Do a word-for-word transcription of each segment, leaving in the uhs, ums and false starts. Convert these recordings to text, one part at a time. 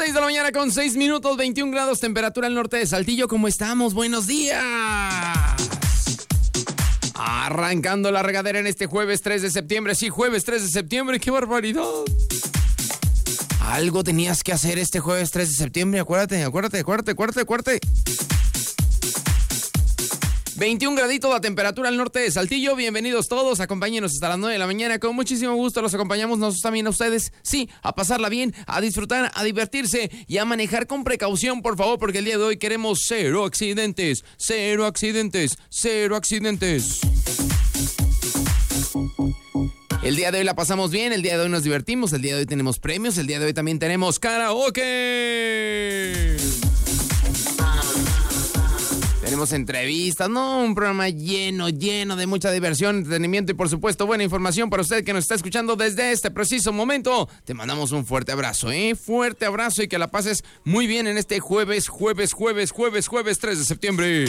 seis de la mañana con seis minutos, veintiún grados, temperatura al norte de Saltillo. ¿Cómo estamos? ¡Buenos días! Arrancando la regadera en este jueves tres de septiembre. Sí, jueves tres de septiembre. ¡Qué barbaridad! Algo tenías que hacer este jueves tres de septiembre. Acuérdate, acuérdate, acuérdate, acuérdate, acuérdate. veintiún graditos la temperatura al norte de Saltillo. Bienvenidos todos, acompáñenos hasta las nueve de la mañana. Con muchísimo gusto los acompañamos nosotros también a ustedes. Sí, a pasarla bien, a disfrutar, a divertirse y a manejar con precaución, por favor, porque el día de hoy queremos cero accidentes, cero accidentes, cero accidentes. El día de hoy la pasamos bien, el día de hoy nos divertimos, el día de hoy tenemos premios, el día de hoy también tenemos karaoke. Tenemos entrevistas, no, un programa lleno, lleno de mucha diversión, entretenimiento y por supuesto buena información para usted que nos está escuchando desde este preciso momento. Te mandamos un fuerte abrazo, ¿eh? Fuerte abrazo y que la pases muy bien en este jueves, jueves, jueves, jueves, jueves tres de septiembre.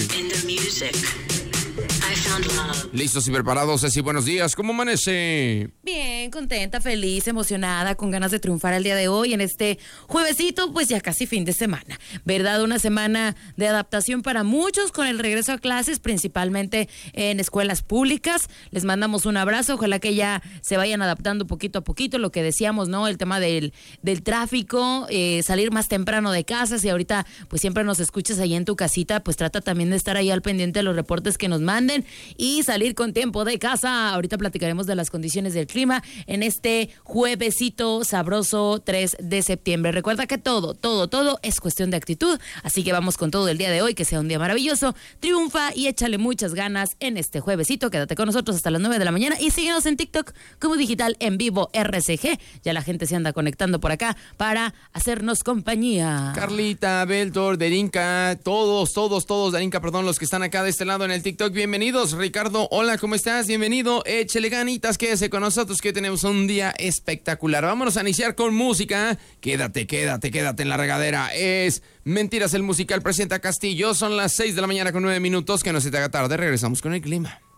¿Listos y preparados? Ceci, buenos días. ¿Cómo amanece? Bien, contenta, feliz, emocionada, con ganas de triunfar el día de hoy en este juevesito, pues ya casi fin de semana, ¿verdad? Una semana de adaptación para muchos con el regreso a clases, principalmente en escuelas públicas. Les mandamos un abrazo, ojalá que ya se vayan adaptando poquito a poquito, lo que decíamos, ¿no? El tema del, del tráfico, eh, salir más temprano de casa. Si ahorita pues siempre nos escuchas ahí en tu casita, pues trata también de estar ahí al pendiente de los reportes que nos manden y salir con tiempo de casa. Ahorita platicaremos de las condiciones del clima en este juevesito sabroso tres de septiembre. Recuerda que todo, todo, todo es cuestión de actitud, así que vamos con todo el día de hoy, que sea un día maravilloso. Triunfa y échale muchas ganas en este juevesito. Quédate con nosotros hasta las nueve de la mañana y síguenos en TikTok como Digital en Vivo R C G. Ya la gente se anda conectando por acá para hacernos compañía. Carlita, Beltor, Derinka, todos, todos, todos, Derinka, perdón, los que están acá de este lado en el TikTok, bienvenidos. Ricardo, hola, ¿cómo estás? Bienvenido, échele ganitas, quédese con nosotros que tenemos un día espectacular. Vámonos a iniciar con música. Quédate, quédate, quédate en la regadera. Es Mentiras el musical presenta Castillo. Son las seis de la mañana con nueve minutos. Que no se te haga tarde. Regresamos con el clima.